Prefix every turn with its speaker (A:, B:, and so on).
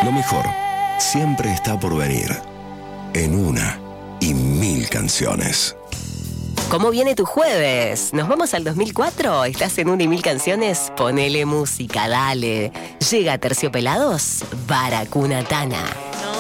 A: Lo mejor siempre está por venir. En una y mil canciones.
B: ¿Cómo viene tu jueves? ¿Nos vamos al 2004? ¿Estás en una y mil canciones? Ponele música, dale. Llega Terciopelados, Baracunatana.